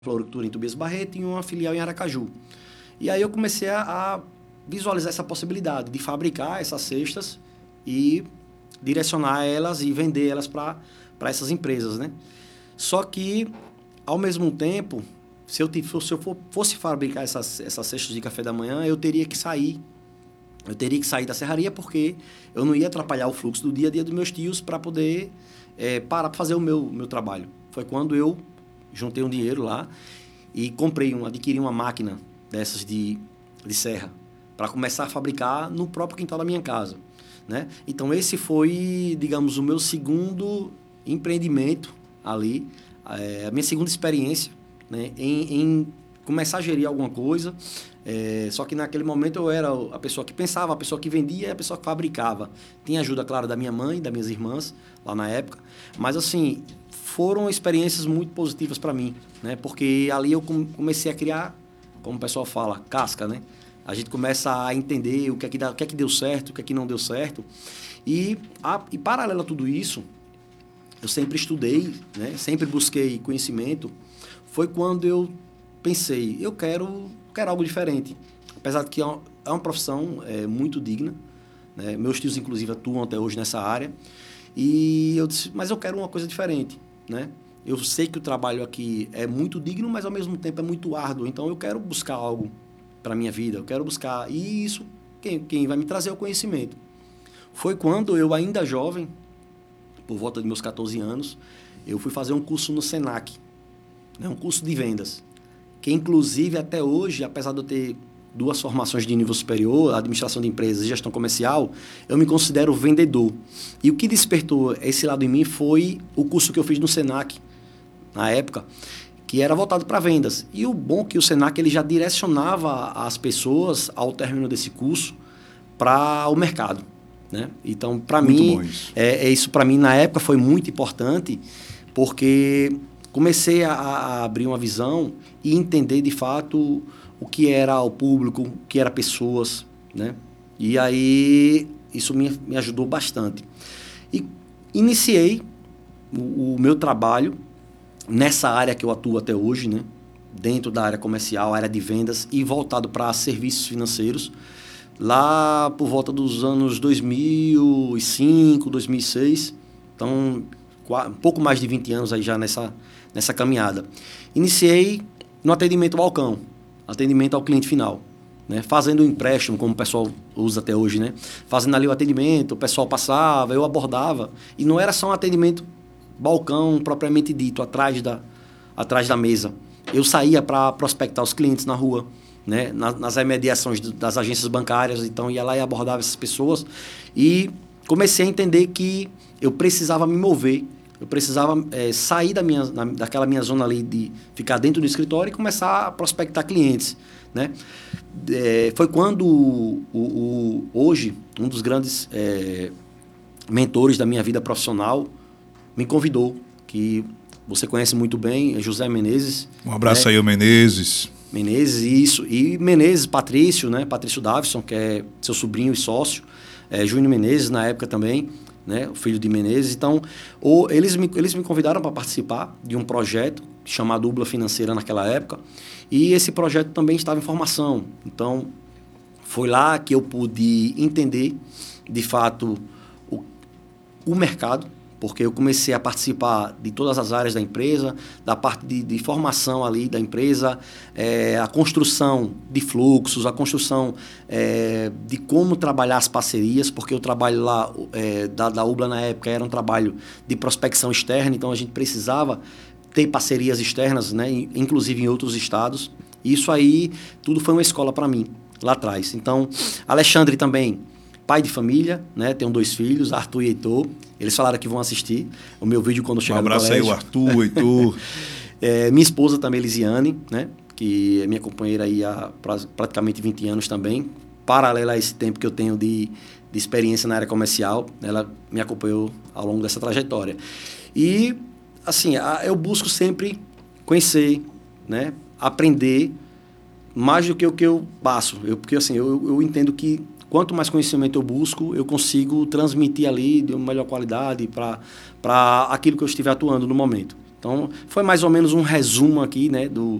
Floricultura em Tobias Barreto e uma filial em Aracaju. E aí eu comecei a visualizar essa possibilidade de fabricar essas cestas e direcionar elas e vender elas para essas empresas, né? Só que, ao mesmo tempo, se eu fosse fabricar essas cestas de café da manhã, eu teria que sair da serraria, porque eu não ia atrapalhar o fluxo do dia a dia dos meus tios para poder parar para fazer o meu trabalho. Foi quando eu juntei um dinheiro lá e adquiri uma máquina dessas de serra para começar a fabricar no próprio quintal da minha casa, né? Então, esse foi, digamos, o meu segundo empreendimento ali, a minha segunda experiência, né, em começar a gerir alguma coisa. Só que naquele momento eu era a pessoa que pensava, a pessoa que vendia e a pessoa que fabricava. Tinha ajuda, claro, da minha mãe, das minhas irmãs, lá na época. Mas, assim, foram experiências muito positivas para mim, né? Porque ali eu comecei a criar, como o pessoal fala, casca, né? A gente começa a entender o que é que deu certo, o que é que não deu certo. E paralelo a tudo isso, eu sempre estudei, né? Sempre busquei conhecimento. Foi quando eu pensei, eu quero algo diferente. Apesar de que é uma profissão muito digna, né? Meus tios, inclusive, atuam até hoje nessa área. E eu disse, mas eu quero uma coisa diferente, né? Eu sei que o trabalho aqui é muito digno, mas ao mesmo tempo é muito árduo. Então eu quero buscar algo para a minha vida, eu quero buscar. E isso, quem vai me trazer é o conhecimento. Foi quando eu, ainda jovem, por volta de meus 14 anos, eu fui fazer um curso no Senac, né? Um curso de vendas, que inclusive até hoje, apesar de eu ter 2 formações de nível superior, administração de empresas e gestão comercial, eu me considero vendedor. E o que despertou esse lado em mim foi o curso que eu fiz no Senac, na época, que era voltado para vendas. E o bom é que o Senac ele já direcionava as pessoas, ao término desse curso, para o mercado, né? Então, para mim, isso para mim, na época, foi muito importante, porque comecei a abrir uma visão e entender, de fato, o que era o público, o que era pessoas, né? E aí, isso me ajudou bastante. E iniciei o meu trabalho nessa área que eu atuo até hoje, né? Dentro da área comercial, área de vendas e voltado para serviços financeiros, lá por volta dos anos 2005, 2006. Então, um pouco mais de 20 anos aí já nessa caminhada. Iniciei no atendimento balcão, atendimento ao cliente final, né? Fazendo um empréstimo, como o pessoal usa até hoje, né? Fazendo ali o atendimento, o pessoal passava, eu abordava. E não era só um atendimento balcão propriamente dito, atrás da mesa. Eu saía para prospectar os clientes na rua, né? Nas remediações das agências bancárias. Então, ia lá e abordava essas pessoas. E comecei a entender que eu precisava me mover. Eu precisava sair daquela minha zona ali de ficar dentro do escritório e começar a prospectar clientes, né? Foi quando hoje um dos grandes mentores da minha vida profissional me convidou, que você conhece muito bem, é José Menezes. Um abraço, né? Aí, o Menezes. Menezes, isso. E Menezes, Patrício, né? Patrício Davison, que é seu sobrinho e sócio. Júnior Menezes, na época também, né? O filho de Menezes. Então, eles me convidaram para participar de um projeto chamado Ubla Financeira naquela época. E esse projeto também estava em formação. Então, foi lá que eu pude entender, de fato, o mercado, porque eu comecei a participar de todas as áreas da empresa, da parte de formação ali da empresa, a construção de fluxos, a construção de como trabalhar as parcerias, porque o trabalho lá da UBLA na época era um trabalho de prospecção externa, então a gente precisava ter parcerias externas, né, inclusive em outros estados. Isso aí, tudo foi uma escola para mim, lá atrás. Então, Alexandre também, pai de família, né? Tenho 2 filhos, Arthur e Heitor. Eles falaram que vão assistir o meu vídeo quando eu chegar no colégio. Um abraço aí, o Arthur, o Heitor. Minha esposa também, Elisiane, né? Que é minha companheira aí há praticamente 20 anos também. Paralela a esse tempo que eu tenho de experiência na área comercial, ela me acompanhou ao longo dessa trajetória. E, assim, eu busco sempre conhecer, né? Aprender mais do que o que eu passo. Porque, assim, eu entendo que quanto mais conhecimento eu busco, eu consigo transmitir ali de uma melhor qualidade para aquilo que eu estiver atuando no momento. Então, foi mais ou menos um resumo aqui, né,